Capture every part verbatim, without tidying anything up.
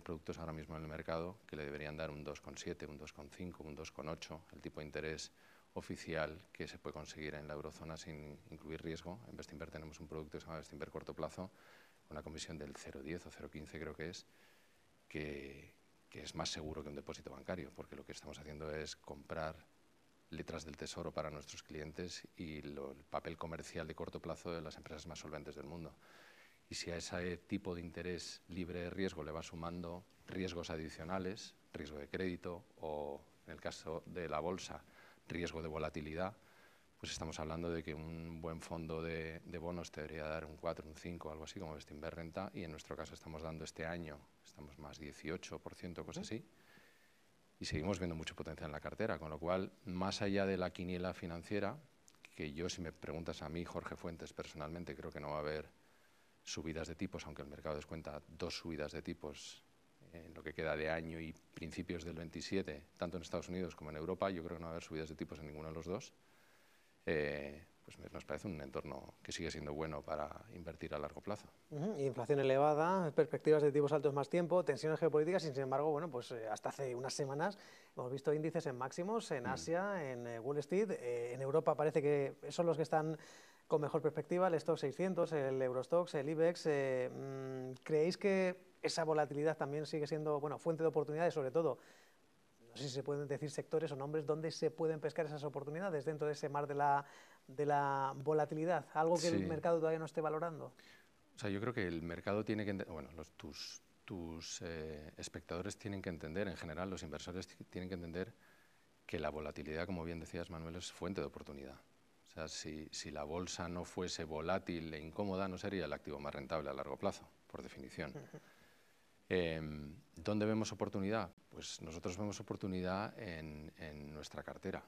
productos ahora mismo en el mercado que le deberían dar un dos coma siete, un dos coma cinco, un dos coma ocho, el tipo de interés oficial que se puede conseguir en la eurozona sin incluir riesgo. En Bestinver tenemos un producto que se llama Bestinver corto plazo, con una comisión del cero coma diez o cero coma quince creo que es, que, que es más seguro que un depósito bancario, porque lo que estamos haciendo es comprar letras del tesoro para nuestros clientes y lo, el papel comercial de corto plazo de las empresas más solventes del mundo. Y si a ese tipo de interés libre de riesgo le va sumando riesgos adicionales, riesgo de crédito o, en el caso de la bolsa, riesgo de volatilidad, pues estamos hablando de que un buen fondo de, de bonos te debería dar un cuatro, un cinco, algo así como Bestinver Renta, y en nuestro caso estamos dando este año, estamos más dieciocho por ciento, cosas así, y seguimos viendo mucho potencial en la cartera, con lo cual, más allá de la quiniela financiera, que yo, si me preguntas a mí, Jorge Fuentes, personalmente, creo que no va a haber subidas de tipos, aunque el mercado descuenta dos subidas de tipos en lo que queda de año y principios del veintisiete, tanto en Estados Unidos como en Europa, yo creo que no va a haber subidas de tipos en ninguno de los dos. Eh, pues nos parece un entorno que sigue siendo bueno para invertir a largo plazo. Uh-huh. Inflación elevada, perspectivas de tipos altos más tiempo, tensiones geopolíticas y sin embargo, bueno, pues eh, hasta hace unas semanas hemos visto índices en máximos en Asia, mm. en eh, Wall Street, eh, en Europa parece que son los que están con mejor perspectiva, el Stoxx seiscientos, el Eurostoxx, el IBEX. Eh, ¿Creéis que esa volatilidad también sigue siendo, bueno, fuente de oportunidades, sobre todo? No sé si se pueden decir sectores o nombres donde se pueden pescar esas oportunidades dentro de ese mar de la, de la volatilidad, algo que sí. el mercado todavía no esté valorando. O sea, yo creo que el mercado tiene que, bueno, los, tus, tus eh, espectadores tienen que entender, en general los inversores tienen que entender que la volatilidad, como bien decías, Manuel, es fuente de oportunidad. O sea, si, si la bolsa no fuese volátil e incómoda, no sería el activo más rentable a largo plazo, por definición. Uh-huh. Eh, ¿Dónde vemos oportunidad? Pues nosotros vemos oportunidad en, en nuestra cartera.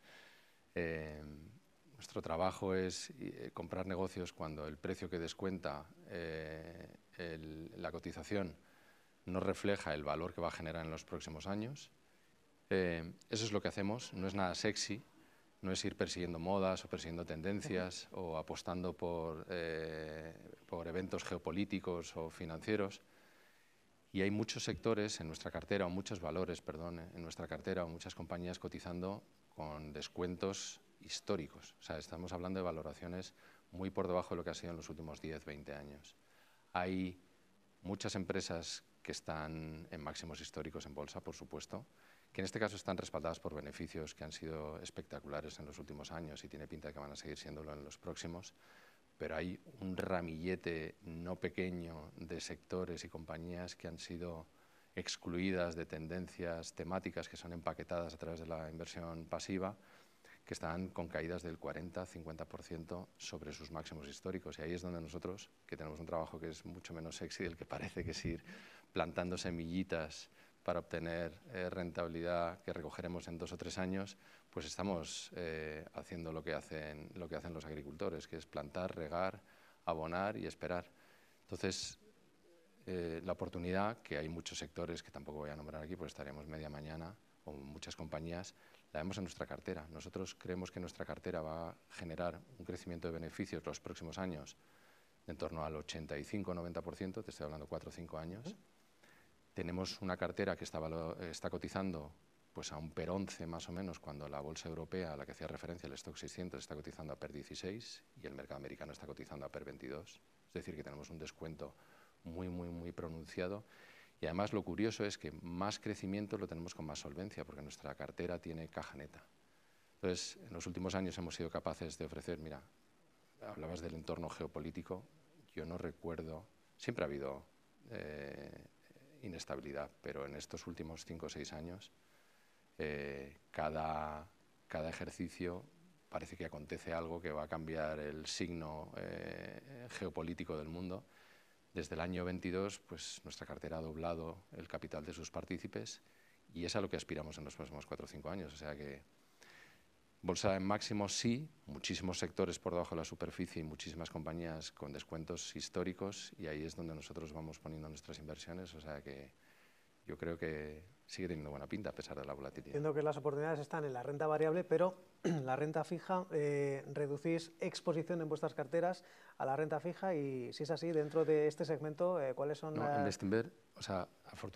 eh, nuestro trabajo es eh, comprar negocios cuando el precio que descuenta eh, el, la cotización no refleja el valor que va a generar en los próximos años. Eh, eso es lo que hacemos, no es nada sexy, no es ir persiguiendo modas o persiguiendo tendencias uh-huh. o apostando por, eh, por eventos geopolíticos o financieros. Y hay muchos sectores en nuestra cartera, o muchos valores, perdón, en nuestra cartera, o muchas compañías cotizando con descuentos históricos. O sea, estamos hablando de valoraciones muy por debajo de lo que ha sido en los últimos diez, veinte años. Hay muchas empresas que están en máximos históricos en bolsa, por supuesto, que en este caso están respaldadas por beneficios que han sido espectaculares en los últimos años y tiene pinta de que van a seguir siéndolo en los próximos. Pero hay un ramillete no pequeño de sectores y compañías que han sido excluidas de tendencias temáticas que son empaquetadas a través de la inversión pasiva, que están con caídas del cuarenta a cincuenta por ciento sobre sus máximos históricos. Y ahí es donde nosotros, que tenemos un trabajo que es mucho menos sexy del que parece, que es ir plantando semillitas para obtener eh, rentabilidad que recogeremos en dos o tres años, pues estamos eh, haciendo lo que, hacen, lo que hacen los agricultores, que es plantar, regar, abonar y esperar. Entonces, eh, la oportunidad, que hay muchos sectores que tampoco voy a nombrar aquí, pues estaremos media mañana, o muchas compañías, la vemos en nuestra cartera. Nosotros creemos que nuestra cartera va a generar un crecimiento de beneficios los próximos años de en torno al ochenta y cinco a noventa por ciento, te estoy hablando cuatro o cinco años. ¿Eh? Tenemos una cartera que está, está cotizando pues a un PER once más o menos, cuando la bolsa europea a la que hacía referencia, el Stoxx seiscientos, está cotizando a PER dieciséis y el mercado americano está cotizando a PER veintidós. Es decir, que tenemos un descuento muy, muy, muy pronunciado. Y además lo curioso es que más crecimiento lo tenemos con más solvencia, porque nuestra cartera tiene caja neta. Entonces, en los últimos años hemos sido capaces de ofrecer, mira, hablabas del entorno geopolítico, yo no recuerdo, siempre ha habido eh, inestabilidad, pero en estos últimos cinco o seis años, eh, cada, cada ejercicio parece que acontece algo que va a cambiar el signo eh, geopolítico del mundo. Desde el año veintidós, pues nuestra cartera ha doblado el capital de sus partícipes y es a lo que aspiramos en los próximos cuatro o cinco años. O sea que bolsa en máximo sí, muchísimos sectores por debajo de la superficie y muchísimas compañías con descuentos históricos, y ahí es donde nosotros vamos poniendo nuestras inversiones. O sea que yo creo que sigue teniendo buena pinta a pesar de la volatilidad. Entiendo que las oportunidades están en la renta variable, pero la renta fija, eh, ¿reducís exposición en vuestras carteras a la renta fija? Y si es así, dentro de este segmento, eh, ¿cuáles son no, las...? En Bestinver, o sea,